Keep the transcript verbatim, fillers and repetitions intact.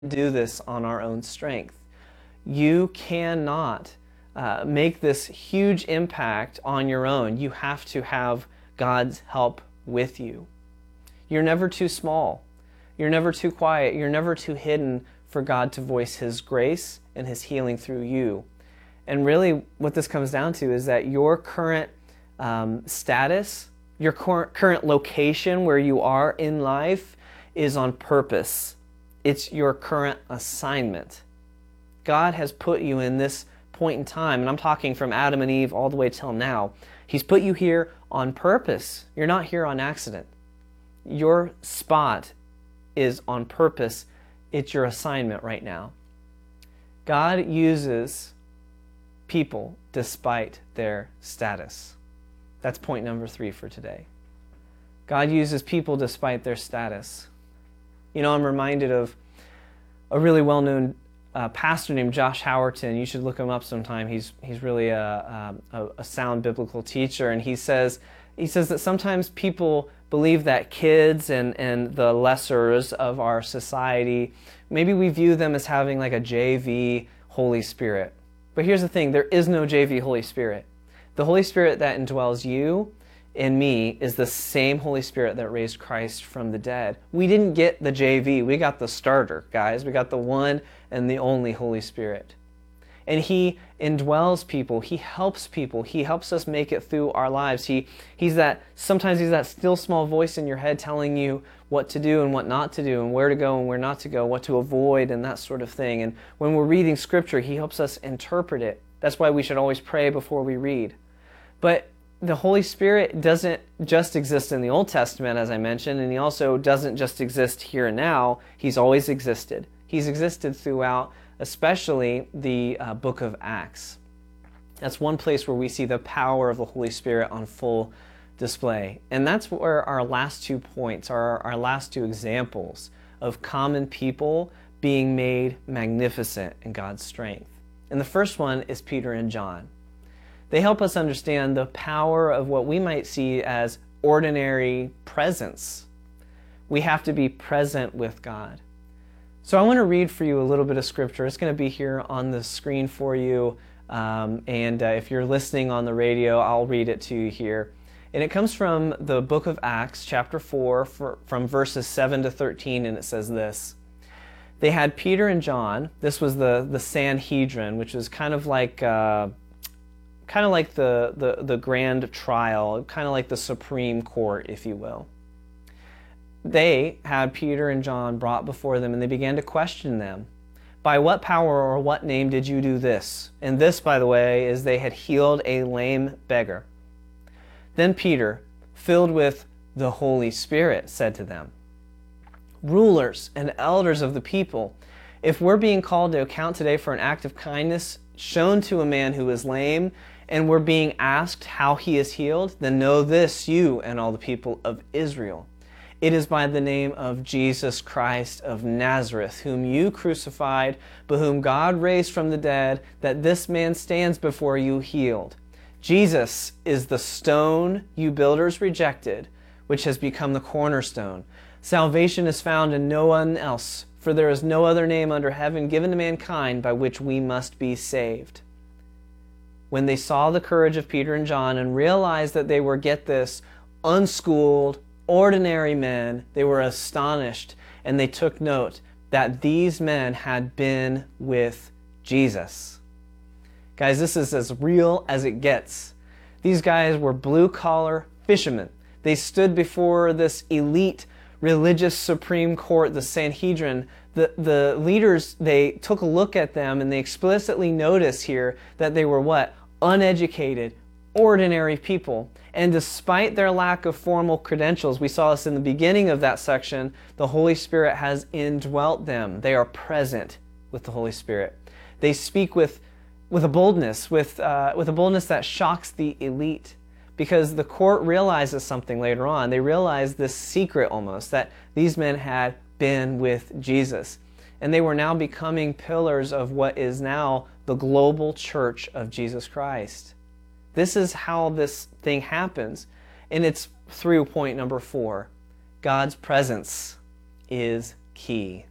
do this on our own strength. You cannot uh, make this huge impact on your own. You have to have God's help with you. You're never too small. You're never too quiet. You're never too hidden for God to voice His grace and His healing through you. And really what this comes down to is that your current um, status, your cur- current location where you are in life is on purpose. It's your current assignment. God has put you in this point in time, and I'm talking from Adam and Eve all the way till now. He's put you here on purpose. You're not here on accident. Your spot is on purpose. It's your assignment right now. God uses people despite their status. That's point number three for today. God uses people despite their status. You know, I'm reminded of a really well-known uh, pastor named Josh Howerton. You should look him up sometime. He's he's really a, a, a sound biblical teacher, and he says he says that sometimes people believe that kids and, and the lessers of our society, maybe we view them as having like a J V Holy Spirit. But here's the thing, there is no J V Holy Spirit. The Holy Spirit that indwells you and me is the same Holy Spirit that raised Christ from the dead. We didn't get the J V, we got the starter, guys. We got the one and the only Holy Spirit. And He indwells people, He helps people, He helps us make it through our lives. He, he's that, sometimes He's that still small voice in your head telling you what to do and what not to do, and where to go and where not to go, what to avoid and that sort of thing. And when we're reading Scripture, He helps us interpret it. That's why we should always pray before we read. But the Holy Spirit doesn't just exist in the Old Testament, as I mentioned, and He also doesn't just exist here and now. He's always existed. He's existed throughout, especially the uh, book of Acts. That's one place where we see the power of the Holy Spirit on full display. And that's where our last two points are, our last two examples of common people being made magnificent in God's strength. And the first one is Peter and John. They help us understand the power of what we might see as ordinary presence. We have to be present with God. So I want to read for you a little bit of Scripture. It's going to be here on the screen for you. Um, and uh, if you're listening on the radio, I'll read it to you here. And it comes from the book of Acts, chapter four, for, from verses seven to thirteen, and it says this. They had Peter and John. This was the, the Sanhedrin, which is kind of like... Uh, kind of like the, the, the grand trial, kind of like the Supreme Court, if you will. They had Peter and John brought before them, and they began to question them. By what power or what name did you do this? And this, by the way, is they had healed a lame beggar. Then Peter, filled with the Holy Spirit, said to them, rulers and elders of the people, if we're being called to account today for an act of kindness shown to a man who is lame, and we're being asked how he is healed, then know this, you and all the people of Israel. It is by the name of Jesus Christ of Nazareth, whom you crucified, but whom God raised from the dead, that this man stands before you healed. Jesus is the stone you builders rejected, which has become the cornerstone. Salvation is found in no one else, for there is no other name under heaven given to mankind by which we must be saved. When they saw the courage of Peter and John and realized that they were, get this, unschooled, ordinary men, they were astonished, and they took note that these men had been with Jesus. Guys, this is as real as it gets. These guys were blue-collar fishermen. They stood before this elite religious Supreme Court, the Sanhedrin. The, the leaders, they took a look at them and they explicitly notice here that they were what? Uneducated, ordinary people. And despite their lack of formal credentials, we saw this in the beginning of that section, the Holy Spirit has indwelt them. They are present with the Holy Spirit. They speak with, with a boldness, with, uh, with a boldness that shocks the elite. Because the court realizes something later on. They realize this secret almost, that these men had been with Jesus. And they were now becoming pillars of what is now the global church of Jesus Christ. This is how this thing happens. And it's through point number four. God's presence is key.